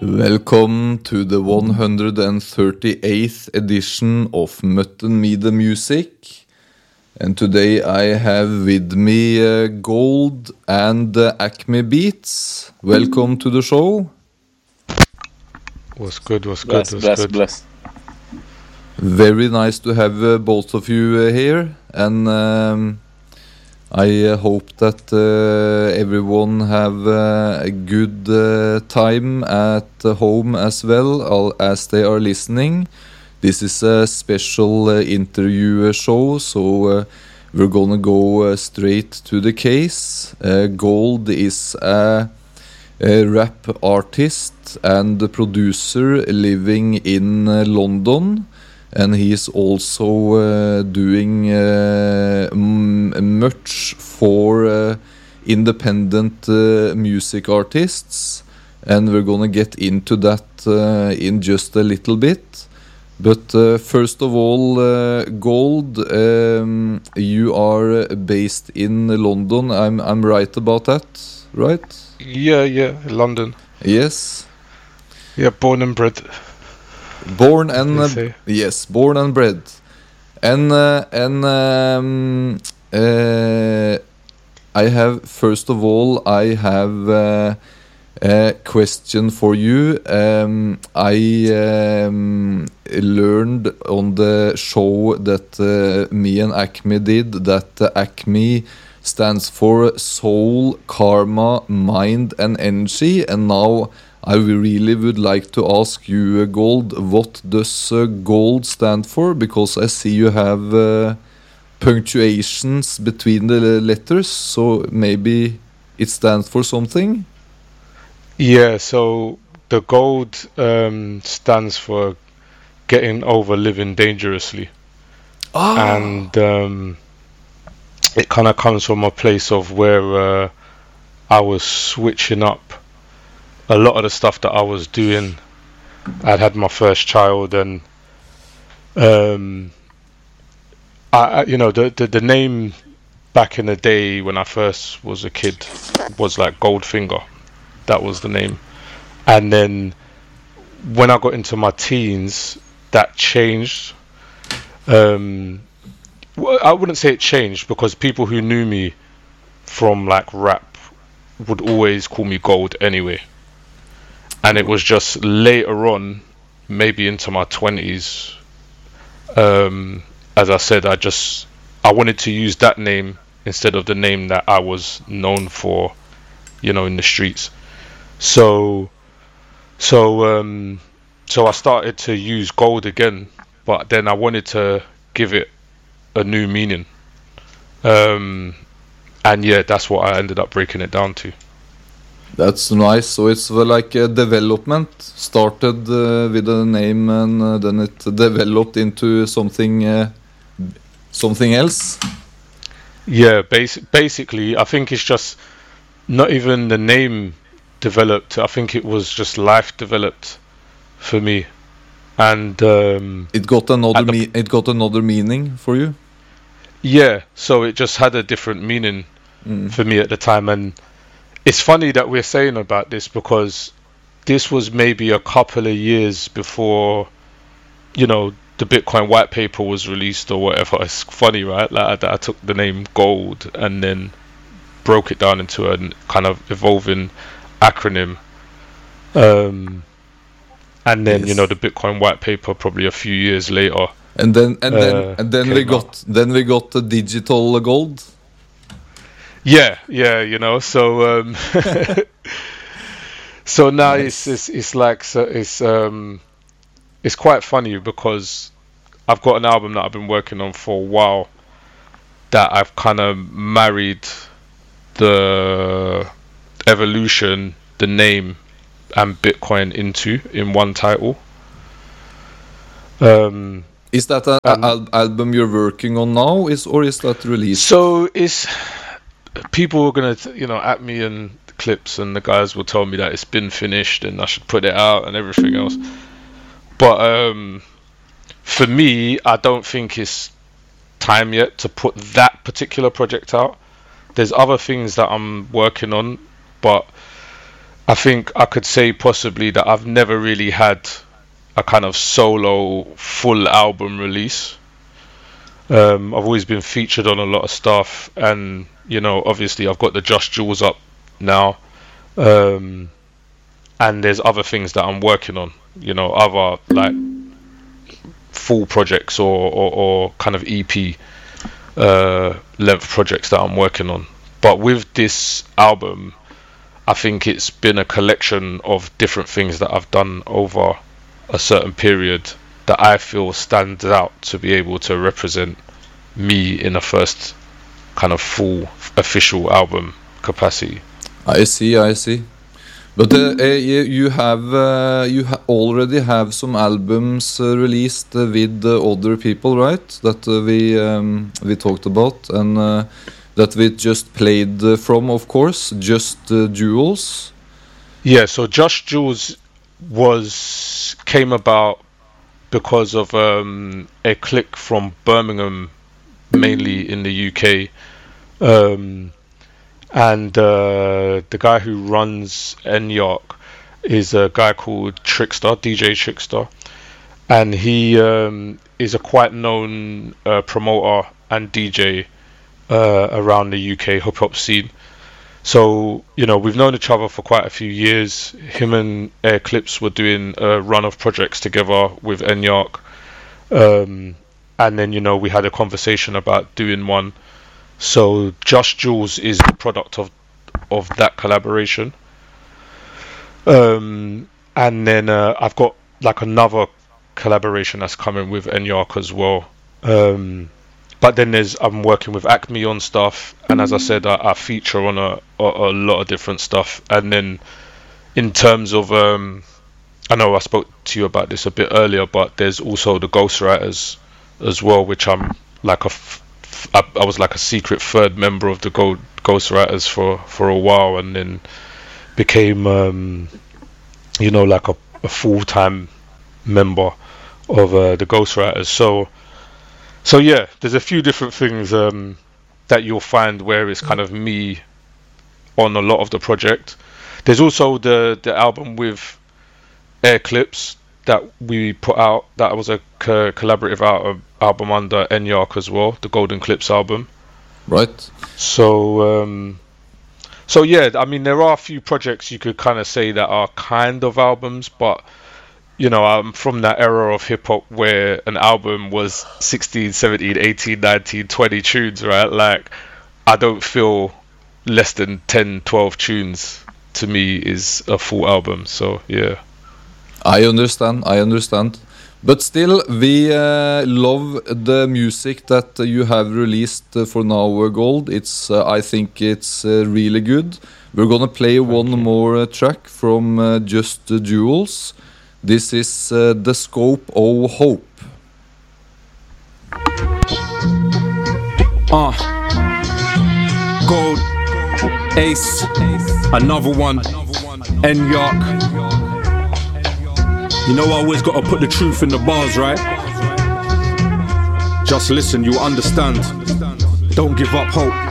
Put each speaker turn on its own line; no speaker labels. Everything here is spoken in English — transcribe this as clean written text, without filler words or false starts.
Welcome to the 138th edition of Mutton Me the Music. And today I have with me Gold and Acme Beats. Welcome to the show.
What's good?
Bless.
Very nice to have both of you here. And I hope that everyone have a good time at home as well as they are listening. This is a special interview show, so we're gonna go straight to the case. Gold is a rap artist and a producer living in London. And he is also doing much for independent music artists, and we're gonna get into that in just a little bit. But first of all, Gold, you are based in London. I'm right about that, right?
Yeah, London.
Yes.
Yeah, born and bred.
Born and bred, and I have a question for you. I learned on the show that me and Acme did that Acme stands for soul, karma, mind, and energy, and now I really would like to ask you, Gold, what does gold stand for? Because I see you have punctuations between the letters, so maybe it stands for something?
Yeah, so the gold stands for getting over living dangerously. And it kind of comes from a place of where I was switching up a lot of the stuff that I was doing. I'd had my first child, and the name back in the day when I first was a kid was like Goldfinger. That was the name. And then when I got into my teens, that changed. I wouldn't say it changed, because people who knew me from like rap would always call me Gold anyway. And it was just later on, maybe into my 20s, as I said, I wanted to use that name instead of the name that I was known for, in the streets. So I started to use Gold again, but then I wanted to give it a new meaning. And yeah, that's what I ended up breaking it down to.
That's nice. So it's like a development. Started with a name, and then it developed into something else.
Yeah, basically, I think it's just not even the name developed. I think it was just life developed for me, and
it got another meaning for you.
Yeah, so it just had a different meaning for me at the time. And it's funny that we're saying about this, because this was maybe a couple of years before, the Bitcoin white paper was released or whatever. It's funny, right? Like I took the name Gold and then broke it down into a kind of evolving acronym. And then,
yes.
The Bitcoin white paper probably a few years later.
And then we got the digital gold.
Yeah, so so now
nice.
It's quite funny, because I've got an album that I've been working on for a while that I've kind of married the evolution, the name, and Bitcoin in one title.
Is that an album you're working on now, or is that released?
So it's people are gonna at me and clips, and the guys will tell me that it's been finished and I should put it out and everything else. But for me, I don't think it's time yet to put that particular project out. There's other things that I'm working on, but I think I could say possibly that I've never really had a kind of solo full album release. I've always been featured on a lot of stuff, and obviously I've got the Just Jewels up now, and there's other things that I'm working on. Other like full projects or kind of EP length projects that I'm working on. But with this album, I think it's been a collection of different things that I've done over a certain period that I feel stands out to be able to represent me in a first kind of full official album capacity.
I see. But you already have some albums released with other people, right? That we talked about, and that we just played from, of course, Just Jewels.
Yeah, so Just Jewels came about because of a clique from Birmingham, mainly in the UK, and the guy who runs Enyark is a guy called Trickster, DJ Trickster, and he is a quite known promoter and DJ around the UK hip hop scene. So we've known each other for quite a few years. Him and Air Clips were doing a run of projects together with Enyark, and then we had a conversation about doing one. So Just Jewels is the product of that collaboration, and then I've got like another collaboration that's coming with Enyark as well. But then I'm working with Acme on stuff, and as I said, I feature on a lot of different stuff. And then in terms of, I know I spoke to you about this a bit earlier, but there's also the Ghostwriters as well, which I'm like I was like a secret third member of the Ghostwriters for a while, and then became like a full-time member of the Ghostwriters. So yeah, there's a few different things that you'll find where it's kind of me on a lot of the project. There's also the album with Air Clips that we put out. That was a collaborative album under Enyark as well, the Golden Clips album.
Right.
So yeah, I mean, there are a few projects you could kind of say that are kind of albums, but I'm from that era of hip-hop where an album was 16, 17, 18, 19, 20 tunes, right? Like, I don't feel less than 10, 12 tunes to me is a full album. So, yeah.
I understand. But still, we love the music that you have released for Now Gold. I think it's really good. We're gonna play one more track from Just Jewels. This is The Scope of Hope.
Gold, Ace, another one, Enyark. I always gotta put the truth in the bars, right? Just listen, you understand. Don't give up hope.